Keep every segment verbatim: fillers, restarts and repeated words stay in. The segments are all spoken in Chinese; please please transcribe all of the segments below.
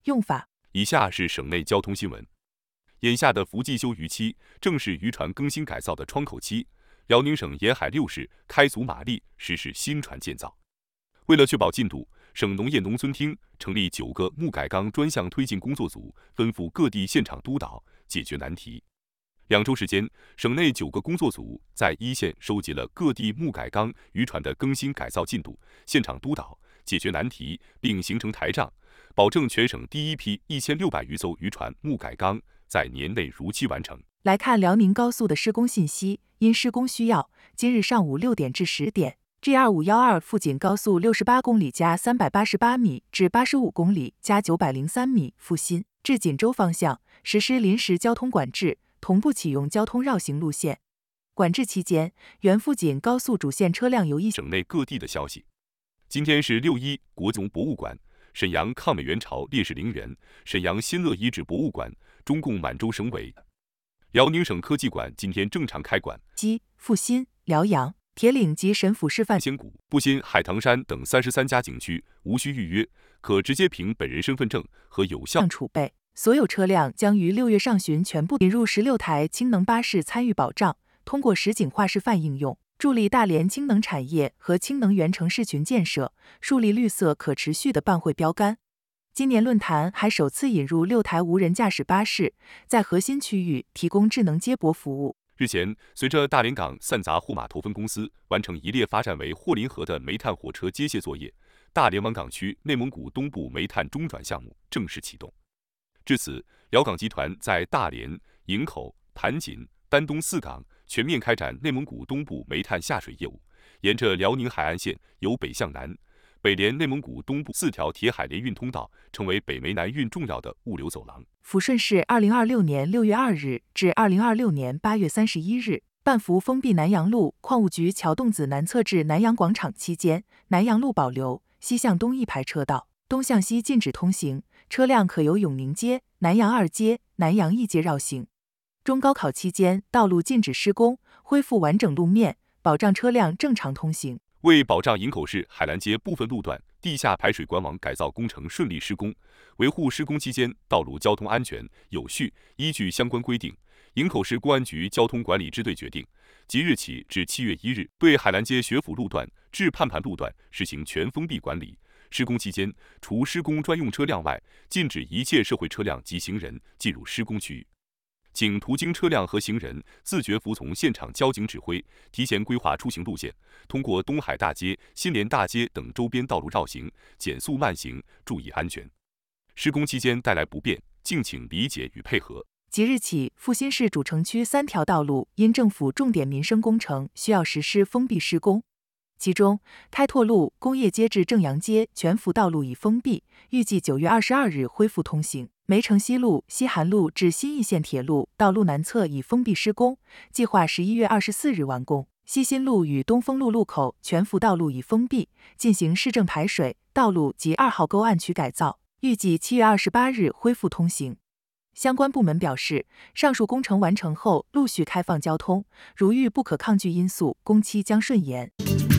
用法。 以下是省内交通新闻。眼下的伏季休渔期正是渔船更新改造的窗口期，辽宁省沿海六市开足马力实施新船建造。为了确保进度，省农业农村厅成立九个木改钢专项推进工作组，吩咐各地现场督导解决难题。两周时间，省内九个工作组在一线收集了各地木改钢渔船的更新改造进度，现场督导解决难题，并形成台账，保证全省第一批一千六百余艘渔船木改钢在年内如期完成。 来看辽宁高速的施工信息，因施工需要，今日上午六点至十点 ，G 二五一二富锦高速六十八公里加三百八十八米至八十五公里加九百零三米阜新至锦州方向实施临时交通管制，同步启用交通绕行路线。管制期间，原富锦高速主线车辆由一省内各地的消息。今天是六一国宗博物馆、沈阳抗美援朝烈士陵园、沈阳新乐遗址博物馆、中共满洲省委、辽宁省科技馆今天正常开馆。 基、阜新、辽阳、铁岭及沈府示范仙谷、阜新、海棠山等三十三家景区无需预约，可直接凭本人身份证和有效储备。所有车辆将于六月上旬全部引入十六台氢能巴士参与保障，通过实景化示范应用，助力大连氢能产业和氢能源城市群建设，树立绿色可持续的办会标杆。今年论坛还首次引入六台无人驾驶巴士，在核心区域提供智能接驳服务。 日前，随着大连港散杂货码头分公司完成一列发展为霍林河的煤炭火车接卸作业，大连湾港区内蒙古东部煤炭中转项目正式启动。至此，辽港集团在大连、营口、盘锦、丹东四港全面开展内蒙古东部煤炭下水业务，沿着辽宁海岸线由北向南，北连内蒙古东部四条铁海联运通道，成为北煤南运重要的物流走廊。 抚顺市二零二六年六月二日至二零二六年八月三十一日，半幅封闭南阳路矿务局桥洞子南侧至南阳广场期间，南阳路保留西向东一排车道，东向西禁止通行，车辆可由永宁街、南阳二街、南阳一街绕行。中高考期间，道路禁止施工，恢复完整路面，保障车辆正常通行。 为保障营口市海澜街部分路段地下排水管网改造工程顺利施工，维护施工期间道路交通安全有序，依据相关规定，营口市公安局交通管理支队决定，即日起至七月一日，对海澜街学府路段至盼盘路段实行全封闭管理。施工期间，除施工专用车辆外，禁止一切社会车辆及行人进入施工区域。请途经车辆和行人自觉服从现场交警指挥，提前规划出行路线，通过东海大街、新联大街等周边道路绕行，减速慢行，注意安全。施工期间带来不便，敬请理解与配合。 即日起，阜新市主城区三条道路因政府重点民生工程需要实施封闭施工，其中开拓路、工业街至正阳街全幅道路已封闭，预计九月二十二日恢复通行。梅城西路、西韩路至新义县铁路道路南侧已封闭施工，计划十一月二十四日完工。西新路与东风路路口全幅道路已封闭，进行市政排水、道路及二号沟岸区改造，预计七月二十八日恢复通行。相关部门表示，上述工程完成后陆续开放交通，如遇不可抗拒因素，工期将顺延。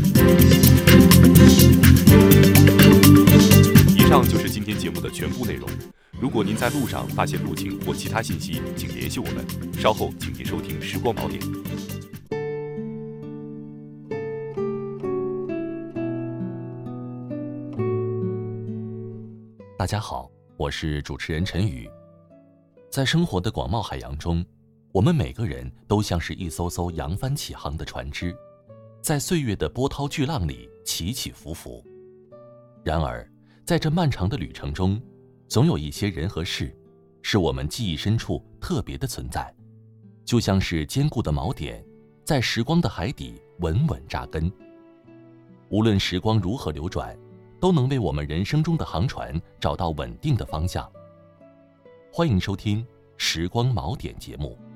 以上就是今天节目的全部内容。如果您在路上发现路径或其他信息，请联系我们。稍后请您收听时光宝典。 大家好，我是主持人陈宇。在生活的广袤海洋中，我们每个人都像是一艘艘扬帆起航的船只，在岁月的波涛巨浪里起起伏伏。然而，在这漫长的旅程中，总有一些人和事，是我们记忆深处特别的存在，就像是坚固的锚点，在时光的海底稳稳扎根。无论时光如何流转，都能为我们人生中的航船找到稳定的方向。欢迎收听《时光锚点》节目。